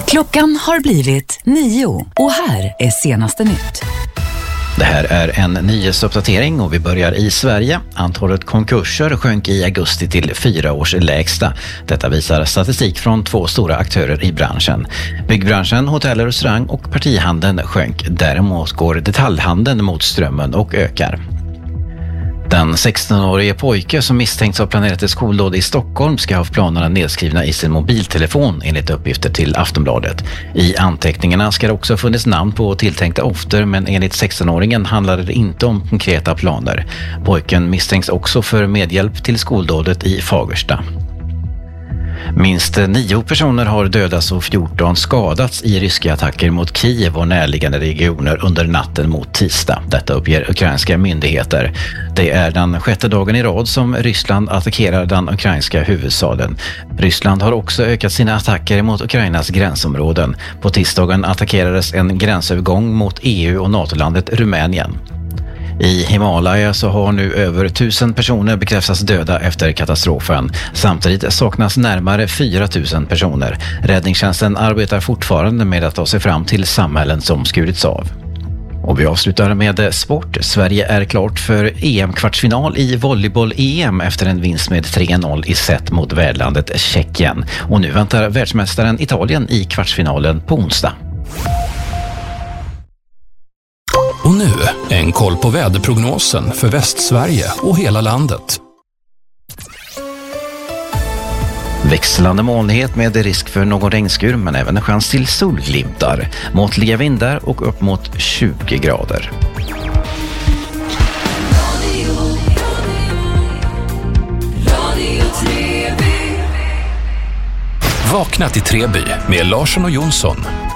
Klockan har blivit 9 och här är senaste nytt. Det här är en nyhetsuppdatering och vi börjar i Sverige. Antalet konkurser sjönk i augusti till 4 års lägsta. Detta visar statistik från 2 stora aktörer i branschen. Byggbranschen, hotell och restaurang och partihandeln sjönk. Däremot går detaljhandeln mot strömmen och ökar. Den 16-årige pojke som misstänks ha planerat ett skoldåd i Stockholm ska ha haft planerna nedskrivna i sin mobiltelefon enligt uppgifter till Aftonbladet. I anteckningarna ska det också ha funnits namn på tilltänkta offer, men enligt 16-åringen handlade det inte om konkreta planer. Pojken misstänks också för medhjälp till skoldådet i Fagersta. Minst 9 personer har dödats och 14 skadats i ryska attacker mot Kiev och närliggande regioner under natten mot tisdag. Detta uppger ukrainska myndigheter. Det är den 6:e dagen i rad som Ryssland attackerar den ukrainska huvudstaden. Ryssland har också ökat sina attacker mot Ukrainas gränsområden. På tisdagen attackerades en gränsövergång mot EU- och NATO-landet Rumänien. I Himalaya så har nu över 1000 personer bekräftats döda efter katastrofen. Samtidigt saknas närmare 4000 personer. Räddningstjänsten arbetar fortfarande med att ta sig fram till samhällen som skurits av. Och vi avslutar med sport. Sverige är klart för EM-kvartsfinal i volleyboll-EM efter en vinst med 3-0 i set mot värdlandet Tjeckien. Och nu väntar världsmästaren Italien i kvartsfinalen på onsdag. Och nu en koll på väderprognosen för Västsverige och hela landet. Växlande molnighet med risk för någon regnskur men även en chans till solglimtar. Måttliga vindar och upp mot 20 grader. Vakna till Treby med Larsson och Jonsson.